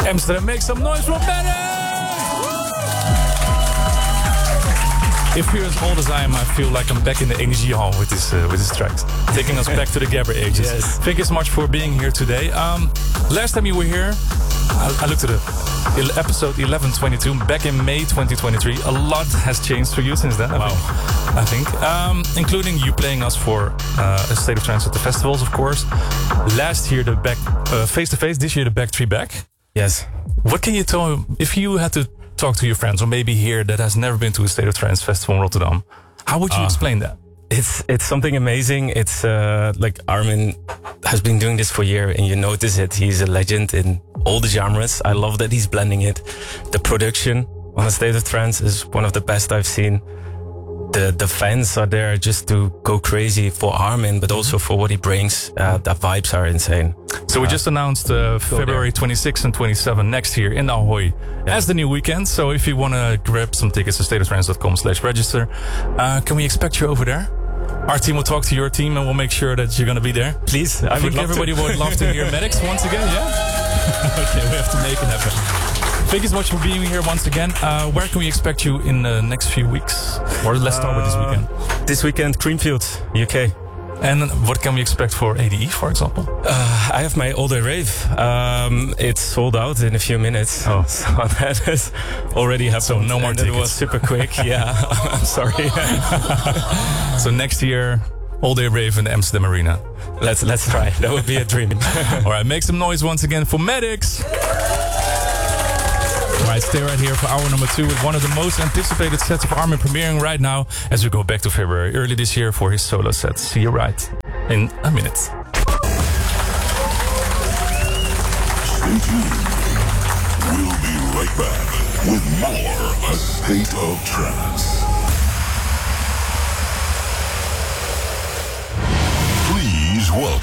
Amsterdam, make some noise for Medics! If you're as old as I am, I feel like I'm back in the Energy Hall with this tracks, taking us back to the Gabber ages. Yes. Thank you so much for being here today. Last time you were here, I looked at it, episode 1122, back in May 2023. A lot has changed for you since then. I think, including you playing us for a State of Trance at the festivals, of course. Last year, the back face to face. This year, the back three back. Yes. What can you tell if you had to talk to your friends, or maybe here that has never been to a State of Trance festival in Rotterdam? How would you explain that? It's something amazing. It's like Armin has been doing this for a year, and you notice it. He's a legend in all the genres. I love that he's blending it. The production on a State of Trance is one of the best I've seen. The fans are there just to go crazy for Armin, but also for what he brings. The vibes are insane. So we just announced February 26 and 27 next year in Ahoy as the new weekend. So if you want to grab some tickets to stateoftrance.com/register, can we expect you over there? Our team will talk to your team and we'll make sure that you're going to be there. Please, I think everybody would love to hear Medics once again, yeah? Okay, we have to make it happen. Thank you so much for being here once again. Where can we expect you in the next few weeks? Or let's start with this weekend. This weekend, Creamfield, UK. And what can we expect for ADE, for example? I have my all-day rave. It's sold out in a few minutes. Oh. So that is already happened. So no more tickets. It was super quick. Yeah, I'm sorry. So next year, all-day rave in the Amsterdam Arena. Let's try. That would be a dream. All right, make some noise once again for Medics. All right, stay right here for hour number 2 with one of the most anticipated sets of Armin premiering right now as we go back to February early this year for his solo set. See you right in a minute. Stay tuned. We'll be right back with more A State of Trance. Please welcome